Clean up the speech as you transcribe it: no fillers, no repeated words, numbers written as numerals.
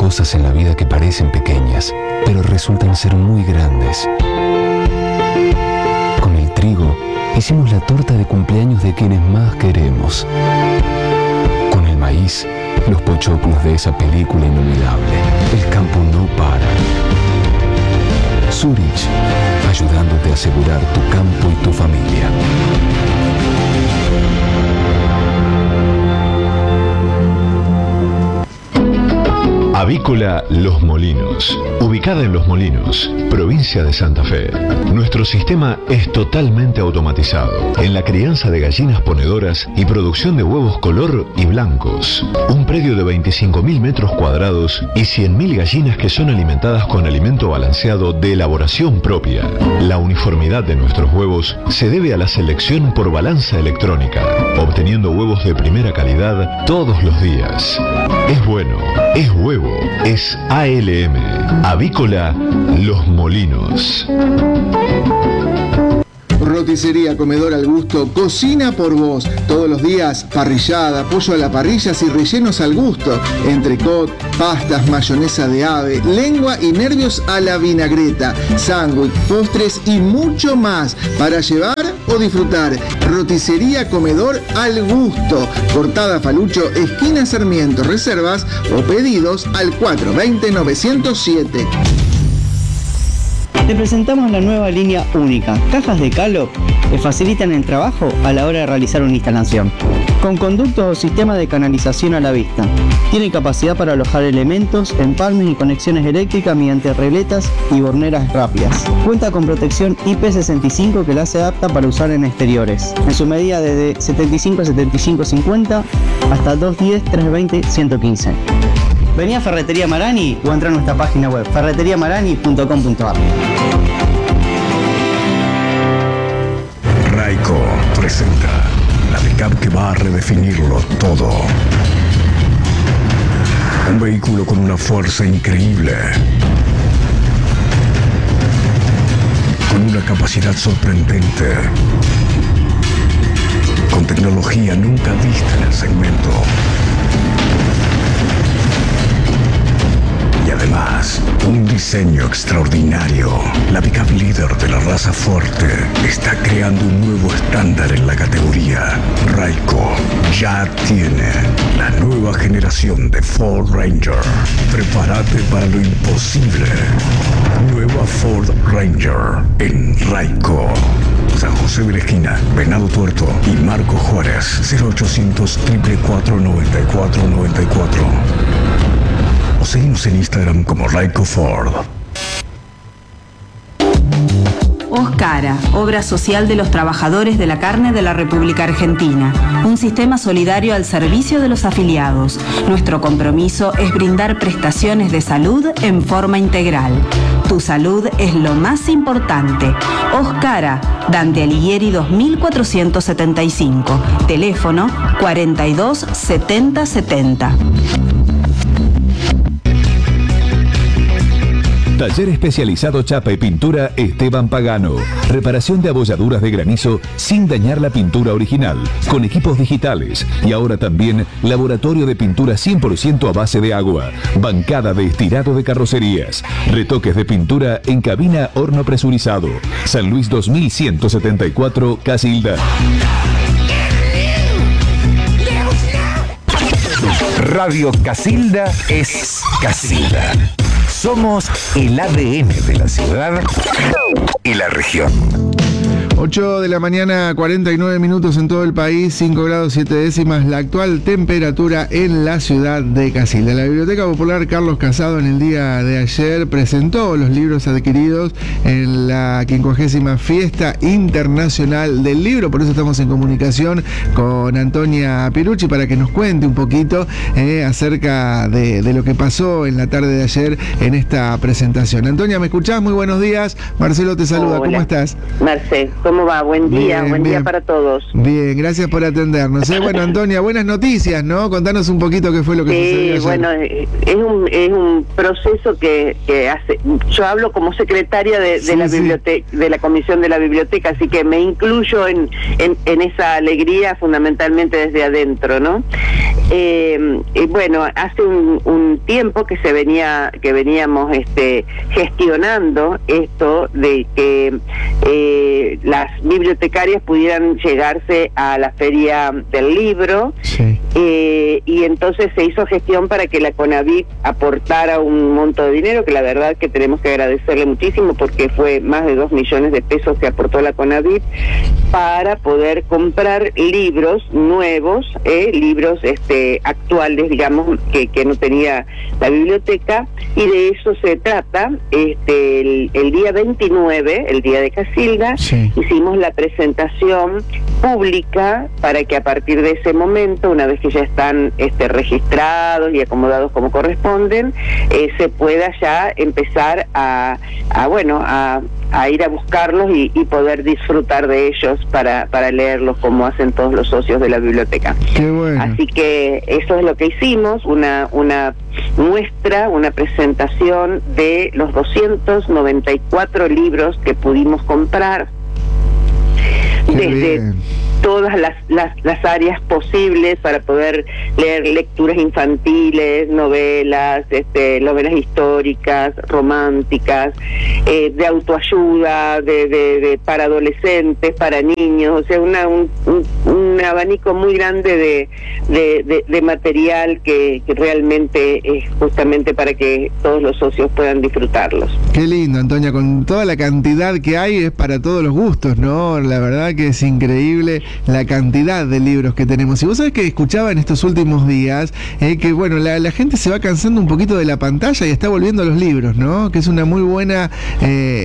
cosas en la vida que parecen pequeñas, pero resultan ser muy grandes. Con el trigo hicimos la torta de cumpleaños de quienes más queremos. Con el maíz, los pochoclos de esa película inolvidable. El campo no para. Zurich, ayudándote a asegurar tu campo y tu familia. Avícola Los Molinos, ubicada en Los Molinos, provincia de Santa Fe. Nuestro sistema es totalmente automatizado en la crianza de gallinas ponedoras y producción de huevos color y blancos. Un predio de 25.000 metros cuadrados y 100.000 gallinas que son alimentadas con alimento balanceado de elaboración propia. La uniformidad de nuestros huevos se debe a la selección por balanza electrónica, obteniendo huevos de primera calidad todos los días. Es bueno, es huevo. Es ALM, Avícola Los Molinos. Roticería Comedor al Gusto cocina por vos. Todos los días parrillada, pollo a la parrilla y rellenos al gusto. Entrecot, pastas, mayonesa de ave, lengua y nervios a la vinagreta, sándwich, postres y mucho más para llevar o disfrutar. Roticería Comedor al Gusto. Cortada Falucho, esquina Sarmiento. Reservas o pedidos al 420-907. Te presentamos la nueva línea única, cajas de Calop, que facilitan el trabajo a la hora de realizar una instalación. Con conductos o sistema de canalización a la vista. Tiene capacidad para alojar elementos, empalmes y conexiones eléctricas mediante regletas y borneras rápidas. Cuenta con protección IP65 que la hace apta para usar en exteriores. En su medida desde 75 a 75-50 hasta 210-320-115. Vení a Ferretería Marani o entra a nuestra página web ferreteriamarani.com.ar. Raico presenta la pickup que va a redefinirlo todo. Un vehículo con una fuerza increíble, con una capacidad sorprendente, con tecnología nunca vista en el segmento. Y además, un diseño extraordinario. La pickup líder de la raza fuerte está creando un nuevo estándar en la categoría. Raico ya tiene la nueva generación de Ford Ranger. Prepárate para lo imposible. Nueva Ford Ranger en Raico. San José de la Esquina, Venado Tuerto y Marco Juárez. 0800 444 9494. O seguimos en Instagram como Raico Ford. Oscara, obra social de los trabajadores de la carne de la República Argentina. Un sistema solidario al servicio de los afiliados. Nuestro compromiso es brindar prestaciones de salud en forma integral. Tu salud es lo más importante. Oscara, Dante Alighieri 2475. Teléfono 42 70 70. Taller especializado Chapa y Pintura Esteban Pagano. Reparación de abolladuras de granizo sin dañar la pintura original, con equipos digitales. Y ahora también laboratorio de pintura 100% a base de agua. Bancada de estirado de carrocerías. Retoques de pintura en cabina horno presurizado. San Luis 2174, Casilda. Radio Casilda es Casilda. Somos el ADN de la ciudad y la región. 8 de la mañana, 49 minutos en todo el país, 5 grados 7 décimas, la actual temperatura en la ciudad de Casilda. La Biblioteca Popular Carlos Casado en el día de ayer presentó los libros adquiridos en la 50ª Fiesta Internacional del Libro, por eso estamos en comunicación con Antonia Pirucci para que nos cuente un poquito acerca de lo que pasó en la tarde de ayer en esta presentación. Antonia, ¿me escuchás? Muy buenos días, Marcelo te saluda. Hola. ¿Cómo estás? Marcelo, ¿cómo ¿Cómo va? Buen día, Bien, buen bien. día para todos. Bien, gracias por atendernos. Bueno, Antonia, buenas noticias, ¿no? Contanos un poquito qué fue lo que sucedió Sí, ayer. bueno, es un proceso que hace. Yo hablo como secretaria de Sí, la sí. biblioteca, de la comisión de la biblioteca, así que me incluyo en esa alegría fundamentalmente desde adentro, ¿no? Bueno, hace un tiempo que veníamos gestionando esto de que las bibliotecarias pudieran llegarse a la feria del libro. Sí. Y entonces se hizo gestión para que la CONAVIP aportara un monto de dinero, que la verdad que tenemos que agradecerle muchísimo, porque fue más de 2 millones de pesos que aportó la CONAVIP para poder comprar libros nuevos, libros actuales, digamos, que no tenía la biblioteca, y de eso se trata. El día 29, el día de Casilda, Sí. hicimos la presentación pública para que a partir de ese momento, una vez que ya están registrados y acomodados como corresponden, se pueda ya empezar a ir a buscarlos y poder disfrutar de ellos para leerlos como hacen todos los socios de la biblioteca. Qué bueno. Así que eso es lo que hicimos, una muestra, una presentación de los 294 libros que pudimos comprar, Qué desde bien. todas las áreas posibles para poder leer lecturas infantiles, novelas, novelas históricas, románticas, de autoayuda, para adolescentes, para niños, o sea, un abanico muy grande de material que realmente es justamente para que todos los socios puedan disfrutarlos. Qué lindo, Antonia, con toda la cantidad que hay es para todos los gustos, ¿no? La verdad que es increíble la cantidad de libros que tenemos. Y vos sabés que escuchaba en estos últimos días que, bueno, la gente se va cansando un poquito de la pantalla y está volviendo a los libros, ¿no? Que es una muy buena